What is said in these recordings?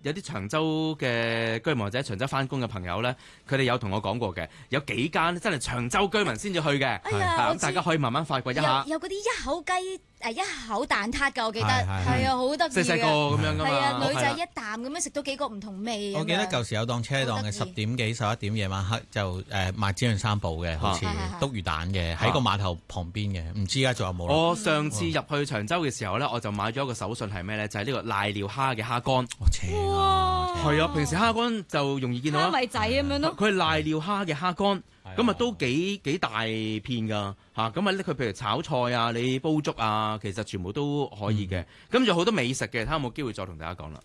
有啲長洲嘅居民或者長洲翻工嘅朋友咧，佢哋有同我講過嘅，有幾間真係長洲居民先至去嘅，咁大家可以慢慢發掘一下。 有嗰啲一口雞一口蛋撻㗎，我記得係啊，好得意嘅。 細個咁樣㗎嘛。 係啊，女仔一啖咁樣食到幾個唔同味。 我記得舊時有檔車檔嘅10點幾11點夜晚黑就賣煎釀三寶嘅，好似篤魚蛋嘅，喺個碼頭旁邊嘅，唔知而家仲有冇？ 我上次入去長洲嘅時候咧，我就買咗一個手信係咩咧？就係呢個瀨尿蝦嘅蝦乾。 正啊！ 係啊，平時蝦乾就容易見到啦。 蝦米仔咁樣咯。 佢係瀨尿蝦嘅蝦乾。咁啊都幾大片㗎嚇，咁啊拎佢譬如炒菜啊，你煲粥啊，其實全部都可以嘅。咁仲有好多美食嘅，睇下有冇機會再同大家講啦。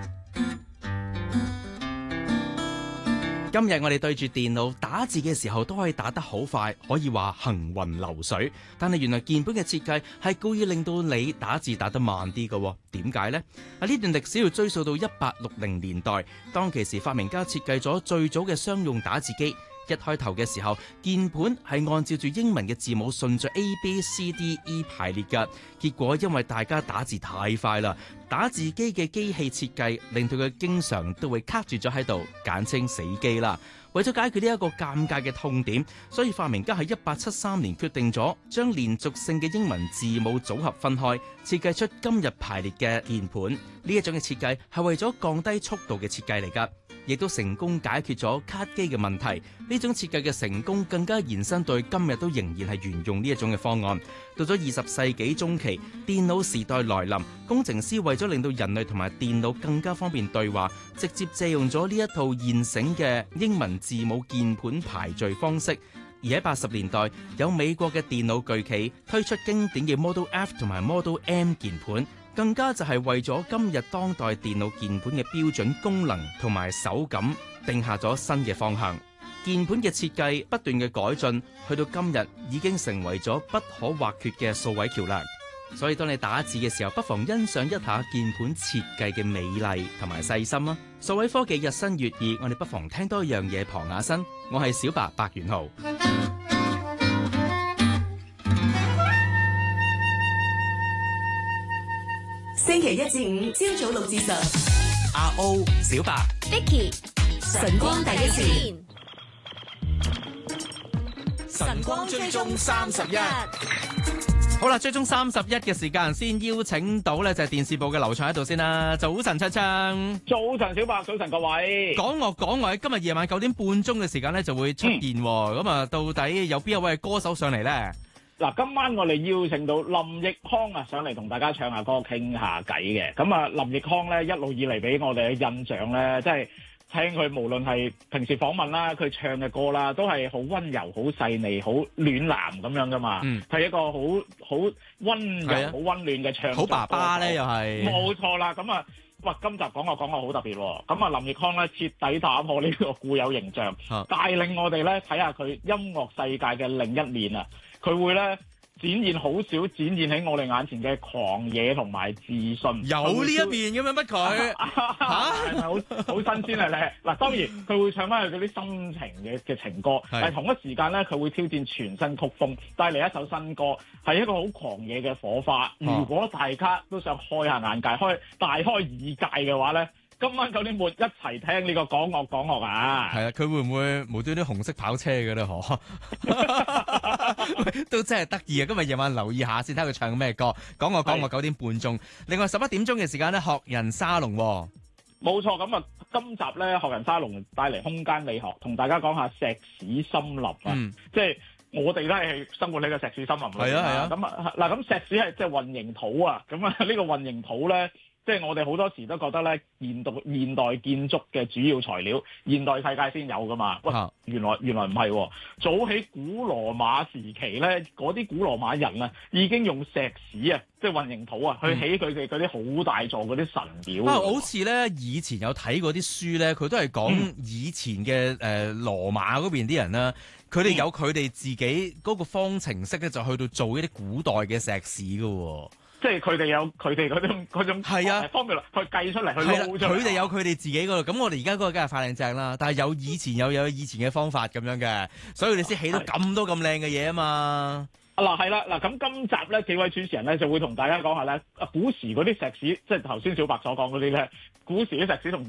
今日我哋對住電腦打字嘅時候都可以打得好快，可以話行雲流水。但係原來鍵盤嘅設計係故意令到你打字打得慢啲嘅，點解呢？呢段歷史要追溯到1860年代，當其時發明家設計咗最早嘅商用打字機。一開頭嘅時候，鍵盤係按照住英文嘅字母順序 A、B、C、D、E 排列嘅。結果因為大家打字太快啦，打字機嘅機器設計令到佢經常都會卡住咗喺度，簡稱死機啦。為咗解決呢一個尷尬嘅痛點，所以發明家喺1873年決定咗將連續性嘅英文字母組合分開，設計出今日排列嘅鍵盤。呢一種嘅設計係為咗降低速度嘅設計嚟㗎。亦都成功解決咗卡機嘅問題。呢種設計嘅成功更加延伸到今日都仍然係沿用呢一種嘅方案。到咗20世紀中期，電腦時代來臨，工程師為咗令到人類同埋電腦更加方便對話，直接借用咗呢一套現成嘅英文字母鍵盤排序方式。而喺80年代，有美國嘅電腦巨企推出經典嘅 Model F 同埋 Model M 鍵盤，更加就係為咗今日當代電腦鍵盤嘅標準功能同埋手感定下咗新嘅方向。鍵盤嘅設計不斷嘅改進，去到今日已經成為咗不可或缺嘅數位橋樑。所以當你打字嘅時候，不妨欣賞一下鍵盤設計嘅美麗同埋細心啊！數位科技日新月異，我哋不妨聽多樣嘢旁下身。我係小白白元豪。 星期一至五朝早6至10， 阿 O 小白 Vicky 晨光第一線， 晨光追蹤31。好啦，追蹤31嘅時間，先邀請到咧就係電視部嘅劉暢喺度先啦。早晨，暢暢。 早晨，小白。早晨，各位。 講我今日夜晚9點半鐘嘅時間咧就會出現。咁啊，到底有邊一位歌手上嚟咧？ 嗱，今晚我哋邀請到林奕匡啊上嚟同大家唱下歌、傾下偈嘅。咁啊，林奕匡咧一路以嚟俾我哋嘅印象咧，即係聽佢無論係平時訪問啦，佢唱嘅歌啦，都係好溫柔、好細膩、好暖男咁樣噶嘛。係一個好溫柔、好溫暖嘅唱。 好爸爸咧，又係。冇錯啦，咁啊。哇！今集講我好特別喎，咁啊林奕匡咧徹底打破呢個固有形象，帶領我哋咧睇下佢音樂世界嘅另一面啊！佢會咧展現好少展現喺我哋眼前嘅狂野同埋自信。 有呢一面咁樣乜佢？ 係咪好新鮮咧？嗱，當然佢會唱翻佢嗰啲心情嘅情歌，但係同一時間咧佢會挑戰全新曲風，帶嚟一首新歌，係一個好狂野嘅火花。如果大家都想開下眼界、大開耳界嘅話咧，今晚9點半一齊聽呢個講樂啊！ 係啊，佢會唔會無端端紅色跑車嘅咧？都真係得意啊！今日夜晚留意下先，睇佢唱咩歌。講樂9點半鐘。另外11點鐘嘅時間咧，學人沙龍。 冇錯，咁啊，今集咧學人沙龍帶嚟空間美學，同大家講下石屎森林啊，即係我哋都係生活喺個石屎森林。係啊。咁啊嗱，咁石屎係即係混凝土啊，咁啊呢個混凝土咧。即係我哋好多時都覺得咧，現代建築嘅主要材料，現代世界先有噶嘛。喂，原來唔係喎。早喺古羅馬時期咧，嗰啲古羅馬人啊，已經用石屎啊，即係混凝土啊，去起佢哋嗰啲好大座嗰啲神廟。 好似咧以前有睇過啲書咧，佢都係講以前嘅羅馬嗰邊啲人啦，佢哋有佢哋自己嗰個方程式咧，就去到做一啲古代嘅石屎噶喎。 即係佢哋有佢哋嗰種係啊方面去計出嚟去撈出嚟。 佢哋有佢哋自己嗰度，咁我哋而家嗰個梗係快靚正啦。但係有以前有以前嘅方法咁樣嘅，所以你先起到咁多咁靚嘅嘢啊嘛。 嗱係啦，嗱咁今集咧幾位主持人咧就會同大家講下咧，古時嗰啲石屎，即係頭先小白所講嗰啲咧，古時啲石屎同